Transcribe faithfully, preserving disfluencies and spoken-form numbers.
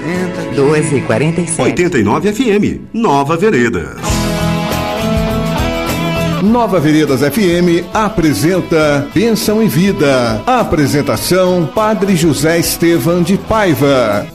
doze e quarenta e sete. oitenta e nove F M, Nova Veredas. Nova Veredas F M apresenta Bênção em Vida. Apresentação: Padre José Estevam de Paiva.